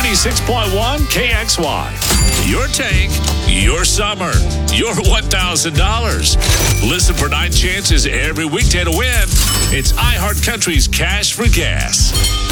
96.1 KXY. Your tank, your summer, your $1,000. Listen for 9 chances every weekday to win. It's iHeart Country's Cash for Gas.